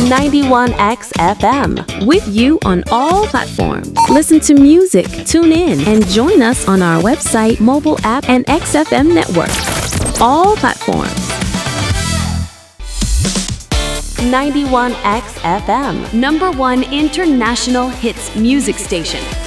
91X FM, with you on all platforms. Listen to music, tune in, and join us on our website, mobile app, and XFM network. All platforms. 91X FM, #1 international hits music station.